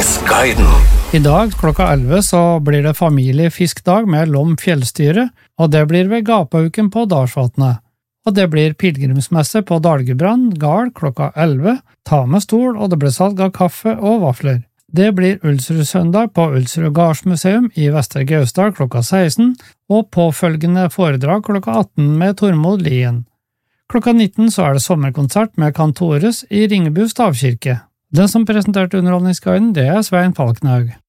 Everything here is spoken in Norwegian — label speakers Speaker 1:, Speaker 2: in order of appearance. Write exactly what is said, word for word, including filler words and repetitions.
Speaker 1: Underholdningsguiden.
Speaker 2: I dag klokka elleve så blir det familiefiskdag med Lom fjellstyre, og det blir ved Gapauken på Dalsvatnet. Og det blir pilgrimsmesse på Dalgebrand gard klokka elleve, ta med stol, og det blir salg av kaffe og vafler. Det blir Ulsrud søndag på Ulsrud Gardsmuseum i Vestre Gausdal klokka seksten, og påfølgende foredrag klokka atten med Tormod Lien. Klokka nitten så er det sommerkonsert med Kantores i Ringebu stavkirke. Den som presenterte Underholdningsguiden, det er Svein Falkenhaug.